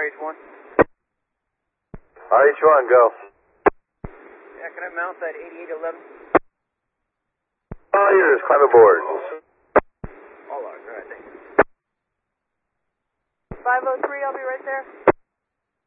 RH1. RH1, go. Yeah, can I mount that 8811? All yours, climb aboard.